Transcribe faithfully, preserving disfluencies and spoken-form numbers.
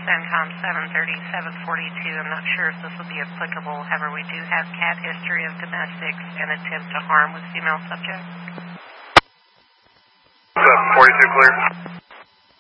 CENTCOM seven thirty, seven forty-two. I'm not sure if this will be applicable. However, we do have cat history of domestics and attempt to harm with female subjects. seven forty-two clear.